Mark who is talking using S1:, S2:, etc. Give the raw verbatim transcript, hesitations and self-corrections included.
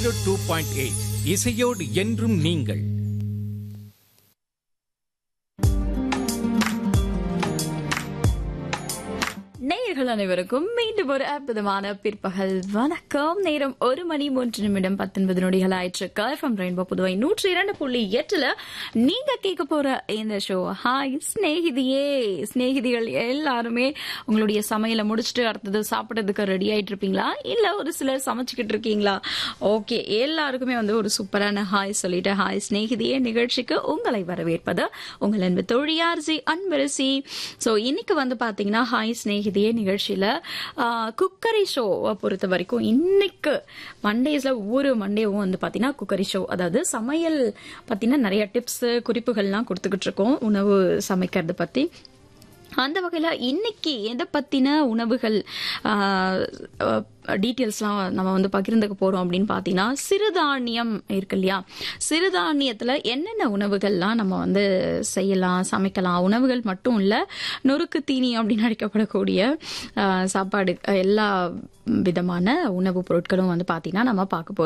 S1: Zero two point eight இசையோடு என்றும் நீங்கள்.
S2: நேயர்கள் அனைவருக்கும் மீண்டும் ஒரு அற்புதமான பிற்பகல் வணக்கம். நேரம் ஒரு மணி மூன்று நிமிடம் பத்தொன்பது நொடிகள் ஆயிற்று. எஃப்எம் ரெயின்போ புதுவை நூற்றி இரண்டு புள்ளி எட்டுல நீங்க கேட்க போற இந்த ஷோ ஹாய் ஸ்நேகிதியே. ஸ்நேகிதிகள் எல்லாருமே உங்களுடைய சமையலை முடிச்சுட்டு அடுத்தது சாப்பிட்றதுக்கு ரெடி ஆயிட்டு இருப்பீங்களா, இல்ல ஒரு சிலர் சமைச்சுக்கிட்டு இருக்கீங்களா? ஓகே, எல்லாருக்குமே வந்து ஒரு சூப்பரான ஹாய் சொல்லிட்டு ஹாய் ஸ்நேகிதியே நிகழ்ச்சிக்கு உங்களை வரவேற்பது உங்கள் அன்பு தோழியார் ஜி அன்பரசி. சோ இன்னைக்கு வந்து பாத்தீங்கன்னா ஹாய் ஸ்நேகிதியே நிகழ்ச்சியில குக்கரி ஷோ பொறுத்த வரைக்கும் இன்னைக்கு மண்டேஸ்ல ஒவ்வொரு மண்டேவும் வந்து பாத்தீங்கன்னா குக்கரி ஷோ, அதாவது சமையல் பாத்தீங்கன்னா நிறைய டிப்ஸ் குறிப்புகள்லாம் கொடுத்துக்கிட்டு இருக்கோம் உணவு சமைக்கிறது பத்தி. அந்த வகையில இன்னைக்கு எதை பத்தின உணவுகள் டீட்டெயில்ஸ்லாம் நம்ம வந்து பகிர்ந்துக்க போறோம் அப்படின்னு பாத்தீங்கன்னா, சிறுதானியம் இருக்கு இல்லையா, சிறுதானியத்துல என்னென்ன உணவுகள்லாம் நம்ம வந்து செய்யலாம் சமைக்கலாம். உணவுகள் மட்டும் இல்ல, நொறுக்கு தீனி அப்படின்னு அழைக்கப்படக்கூடிய சாப்பாடு எல்லா விதமான உணவுப் பொருட்களும் வந்து பாத்தீங்கன்னா நம்ம பார்க்க போறோம்.